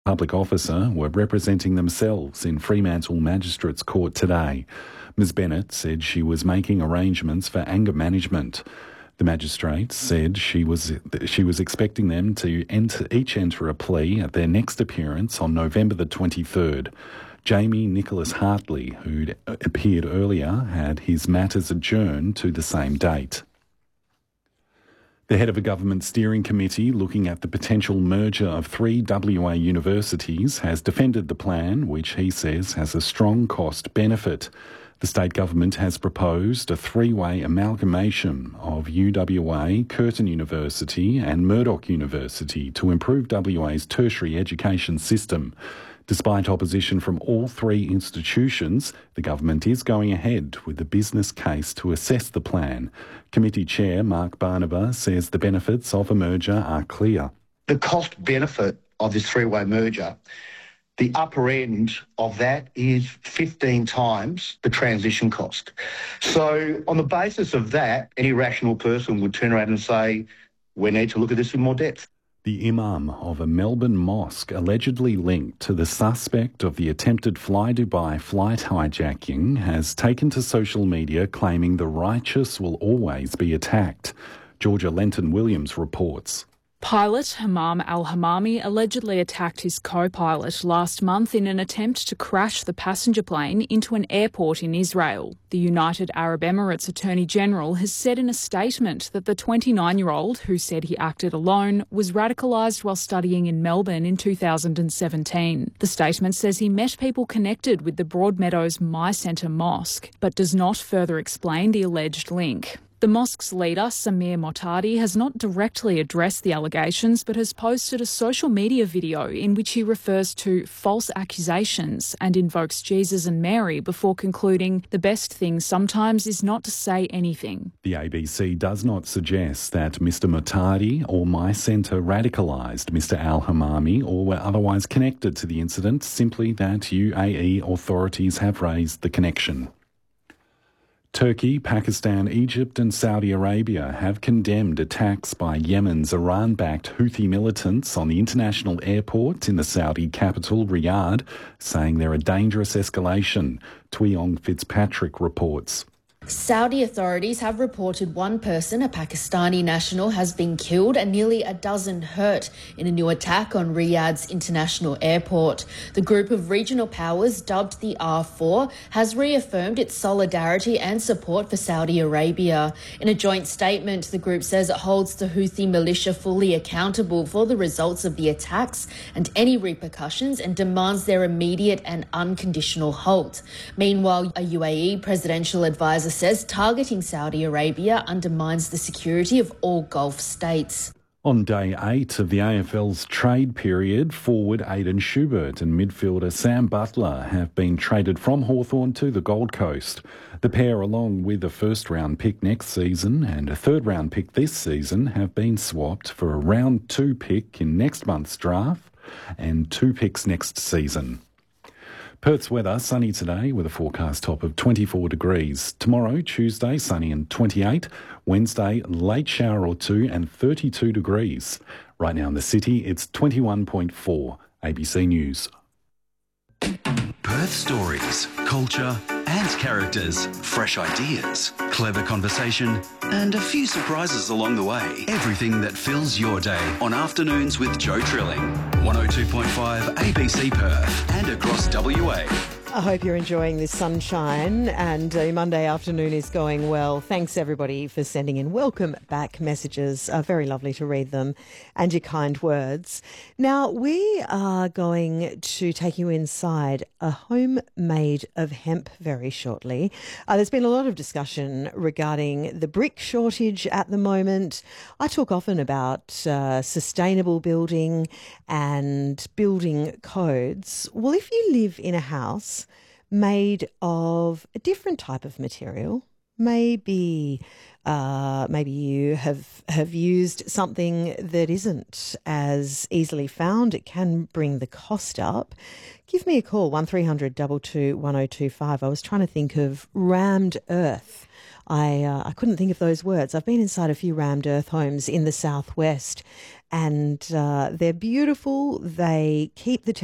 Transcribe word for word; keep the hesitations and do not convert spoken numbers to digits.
Public officer were representing themselves in Fremantle Magistrates Court today. Miz Bennett said she was making arrangements for anger management. The magistrate said she was she was expecting them to enter, each enter a plea at their next appearance on November the twenty-third. Jamie Nicholas Hartley, who'd appeared earlier, had his matters adjourned to the same date. The head of a government steering committee looking at the potential merger of three W A universities has defended the plan, which he says has a strong cost benefit. The state government has proposed a three-way amalgamation of U W A, Curtin University and Murdoch University to improve W A's tertiary education system. Despite opposition from all three institutions, the government is going ahead with the business case to assess the plan. Committee Chair Mark Barnaba says the benefits of a merger are clear. The cost benefit of this three-way merger, the upper end of that is fifteen times the transition cost. So on the basis of that, any rational person would turn around and say, we need to look at this in more depth. The imam of a Melbourne mosque allegedly linked to the suspect of the attempted Fly Dubai flight hijacking has taken to social media claiming the righteous will always be attacked. Georgia Lenton-Williams reports. Pilot Hamam Al-Hamami allegedly attacked his co-pilot last month in an attempt to crash the passenger plane into an airport in Israel. The United Arab Emirates Attorney General has said in a statement that the twenty-nine-year-old, who said he acted alone, was radicalised while studying in Melbourne in two thousand seventeen. The statement says he met people connected with the Broadmeadows My Centre Mosque, but does not further explain the alleged link. The mosque's leader, Samir Motadi, has not directly addressed the allegations but has posted a social media video in which he refers to false accusations and invokes Jesus and Mary before concluding the best thing sometimes is not to say anything. The A B C does not suggest that Mister Motadi or My Centre radicalised Mister Al-Hamami or were otherwise connected to the incident, simply that U A E authorities have raised the connection. Turkey, Pakistan, Egypt and Saudi Arabia have condemned attacks by Yemen's Iran-backed Houthi militants on the international airport in the Saudi capital, Riyadh, saying they're a dangerous escalation. Tuyong Fitzpatrick reports. Saudi authorities have reported one person, a Pakistani national, has been killed and nearly a dozen hurt in a new attack on Riyadh's international airport. The group of regional powers, dubbed the R four, has reaffirmed its solidarity and support for Saudi Arabia. In a joint statement, the group says it holds the Houthi militia fully accountable for the results of the attacks and any repercussions and demands their immediate and unconditional halt. Meanwhile, a U A E presidential advisor says targeting Saudi Arabia undermines the security of all Gulf states. On day eight of the A F L's trade period, forward Aidan Schubert and midfielder Sam Butler have been traded from Hawthorn to the Gold Coast. The pair, along with a first-round pick next season and a third-round pick this season, have been swapped for a round two pick in next month's draft and two picks next season. Perth's weather, sunny today with a forecast top of twenty-four degrees. Tomorrow, Tuesday, sunny and twenty-eight. Wednesday, late shower or two and thirty-two degrees. Right now in the city, it's twenty-one point four. A B C News. Perth stories, culture and characters, fresh ideas, clever conversation and a few surprises along the way. Everything that fills your day on Afternoons with Joe Trilling. one oh two point five A B C Perth and across W A. I hope you're enjoying this sunshine and uh, Monday afternoon is going well. Thanks everybody for sending in welcome back messages. Uh, very lovely to read them and your kind words. Now we are going to take you inside a home made of hemp very shortly. Uh, there's been a lot of discussion regarding the brick shortage at the moment. I talk often about uh, sustainable building and building codes. Well, if you live in a house made of a different type of material, maybe uh, maybe you have have used something that isn't as easily found. It can bring the cost up. Give me a call, one three hundred two two one oh two five. I was trying to think of rammed earth. I uh, I couldn't think of those words. I've been inside a few rammed earth homes in the southwest, and uh, they're beautiful. They keep the